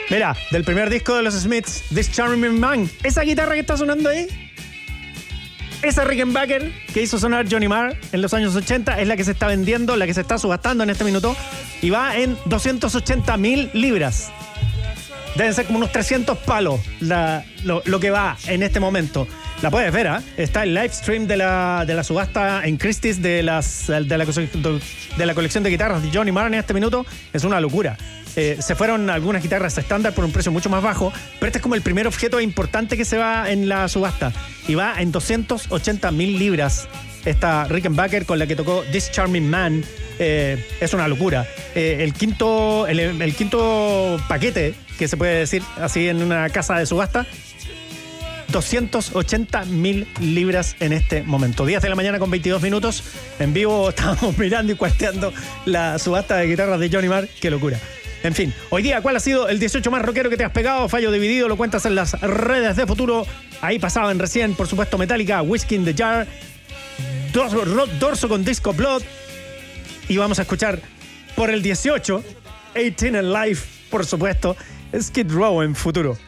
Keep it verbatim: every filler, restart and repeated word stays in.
Mira, del primer disco de los Smiths, This Charming Man, esa guitarra que está sonando ahí, esa Rickenbacker que hizo sonar Johnny Marr en los años ochenta, es la que se está vendiendo, la que se está subastando en este minuto, y va en doscientas ochenta mil libras. Deben ser como unos trescientos palos la, lo, lo que va en este momento. La puedes ver, ¿eh? Está el live stream de la, de la subasta en Christie's de, las, de, la, de la colección de guitarras de Johnny Marr en este minuto. Es una locura. Eh, se fueron algunas guitarras estándar por un precio mucho más bajo, pero este es como el primer objeto importante que se va en la subasta. Y va en doscientas ochenta mil libras. Esta Rickenbacker con la que tocó This Charming Man. Eh, es una locura. Eh, el, quinto, el, el quinto paquete, que se puede decir así en una casa de subasta, doscientas ochenta mil libras en este momento. diez de la mañana con veintidós minutos. En vivo estábamos mirando y cuarteando la subasta de guitarras de Johnny Marr. ¡Qué locura! En fin, hoy día, ¿cuál ha sido el dieciocho más rockero que te has pegado? Fallo dividido, lo cuentas en las redes de Futuro. Ahí pasaban recién, por supuesto, Metallica, Whiskey in the Jar, Dorso, Dorso con Disco Blood. Y vamos a escuchar por el dieciocho, eighteen Alive, por supuesto, Skid Row en Futuro.